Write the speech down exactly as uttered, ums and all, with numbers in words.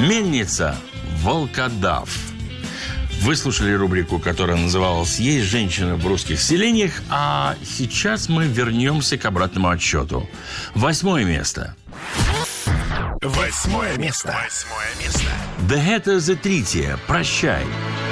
Мельница «Волкодав». Вы слушали рубрику, которая называлась «Есть женщины в русских селениях», а сейчас мы вернемся к обратному отсчету. Восьмое место. Восьмое место. Восьмое место. «Да это за третье. Прощай».